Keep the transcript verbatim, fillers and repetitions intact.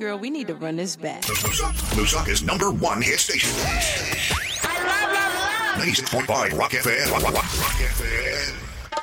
girl, we need to run this back. Lusaka's number one hit station. I love, love, love. ninety-six point five Rock F M. Rock, Rock, Rock F M.